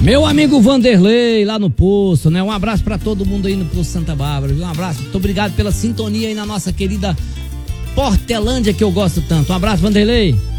Meu amigo Vanderlei, lá no Poço, né? Um abraço pra todo mundo aí no Poço Santa Bárbara, viu? Um abraço, muito obrigado pela sintonia aí na nossa querida Portelândia, que eu gosto tanto. Um abraço, Vanderlei.